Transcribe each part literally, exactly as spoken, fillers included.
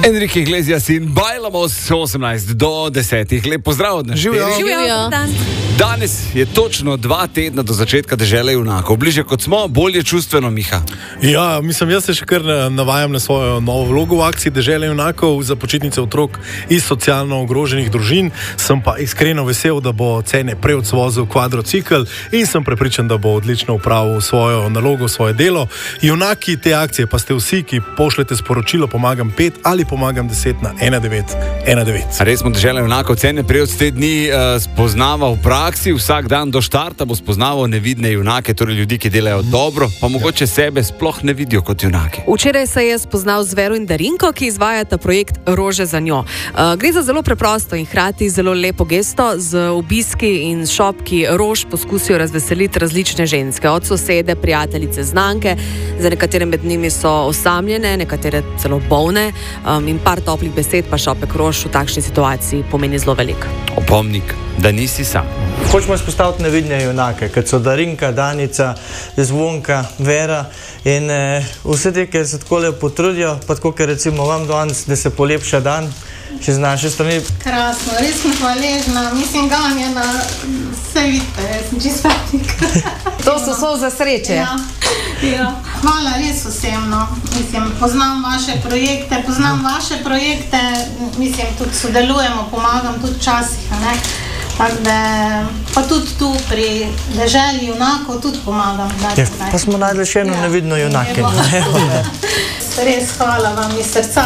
Enrique Iglesias in bajlamo s osemnajst do desetih. Lep pozdrav od nas. Živijo. Živijo. Danes je točno dva tedna do začetka Dežele junakov. Bliže kot smo, bolje čustveno, Miha. Ja, mislim, jaz se še kar navajam na svojo novo vlogo v akciji Dežele junakov za počitnice otrok iz socialno ogroženih družin. Sem pa iskreno vesel, da bo Cene prej odsvozil kvadrocikl in sem prepričan, da bo odlično upravil svojo nalogo, svoje delo. Junaki te akcije pa ste vsi, ki pošljete sporočilo Pomagam pet ali Pomagam deset na ena devet ena devet. Res smo Dežela junakov. Cene prej od te dni uh, spoznava v praksi. Vsak dan do štarta bo spoznaval nevidne junake, torej ljudi, ki delajo dobro, pa mogoče sebe sploh ne vidijo kot junake. Včeraj se je spoznal z Vero in Darinko, ki izvajata projekt Rože za njo. Uh, gre za zelo preprosto in hkrati zelo lepo gesto. Z obiski in šopki rož poskusijo razveseliti različne ženske, od sosede, prijateljice, znanke, za nekatere med njimi so osamljene, nekatere celo bolne, um, in par toplih besed pa šopek rož v takšni situaciji pomeni zelo veliko. Opomnik, da nisi sam. Hočemo izpostaviti nevidne junake, kot so Darinka, Danica, Zvonka, Vera in eh, vse te, ki se tako lepo potrudijo, pa tako, ker recimo vam danes, da se polepša dan, še z naše strani. Krasno, res sem hvaležna, mislim, ganjena, vse vidite, jaz sem čist petnik. To so solze sreče. Ja, ja. Hvala res vsem, no. Mislim, poznam vaše projekte, poznam vaše projekte, mislim, tudi sodelujemo, pomagam tudi včasih, ne. Tako da, pa tudi tu pri Deželi junakov tudi pomagam. Ja, pa smo najdli še eno ja. nevidno junake. Res hvala vam iz srca.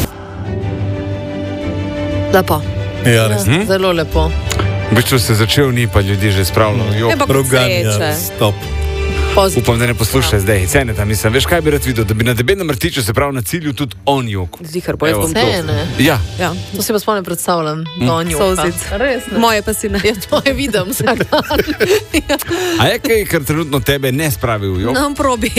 Lepo. Ja, res. Ja, zelo lepo. V bistvu se začel, ni pa ljudi že spravljal. Roganja, stop. Pozitiv. Upam, da ne poslušaj zdaj. Ceneta, mislim, veš, kaj bi rad videl? Da bi na debelem rtiču, se pravi na cilju, tudi on jokal. Zihar, pa jaz bom to. Cene. Ja. Ja. To si pa spomnim predstavljam, da on joka. Solzic. Res ne. Moje pa si ne. Ja, to je vidim vsak dan. Ja. A je kaj, kar trenutno tebe ne spravi v jok? No, probi.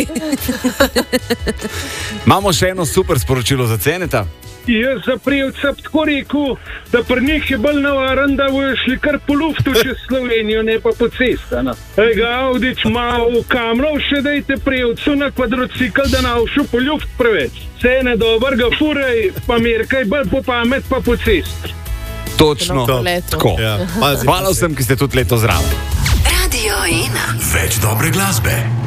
Imamo še eno super sporočilo za Ceneta. Jaz za prijevca bi tako rekel, da pri njih je bolj navaran, da bojo šli kar po luftu čez Slovenijo, ne pa po cesta. No. Ega, Audič, malo kamrov še dajte prijevcu na kvadrocikl, da navšu po luft preveč. Cene dobrega furaj, pa merkaj bolj po pamet, pa po cest. Točno. Tako. Ja, pazi, Hvala vsem, ki ste tudi leto zraven. Radio ena. Več dobre glasbe.